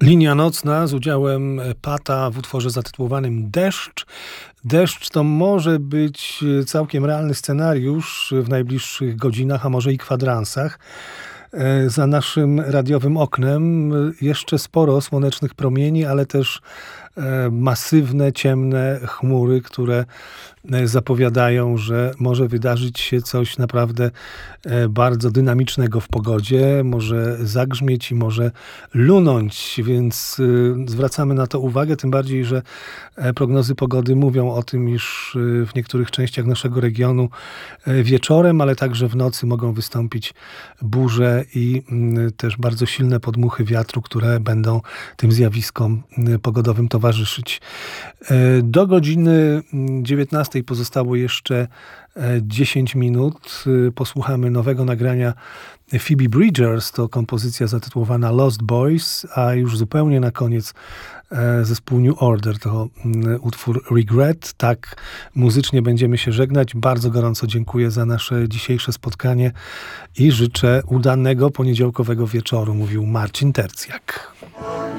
Linia nocna z udziałem Pata w utworze zatytułowanym Deszcz. Deszcz to może być całkiem realny scenariusz w najbliższych godzinach, a może i kwadransach. Za naszym radiowym oknem jeszcze sporo słonecznych promieni, ale też masywne, ciemne chmury, które zapowiadają, że może wydarzyć się coś naprawdę bardzo dynamicznego w pogodzie, może zagrzmieć i może lunąć, więc zwracamy na to uwagę, tym bardziej, że prognozy pogody mówią o tym, iż w niektórych częściach naszego regionu wieczorem, ale także w nocy mogą wystąpić burze i też bardzo silne podmuchy wiatru, które będą tym zjawiskom pogodowym towarzyszyć. Do godziny 19 pozostało jeszcze 10 minut. Posłuchamy nowego nagrania Phoebe Bridgers, to kompozycja zatytułowana Lost Boys, a już zupełnie na koniec zespół New Order, to utwór Regret. Tak muzycznie będziemy się żegnać. Bardzo gorąco dziękuję za nasze dzisiejsze spotkanie i życzę udanego poniedziałkowego wieczoru, mówił Marcin Tercjak.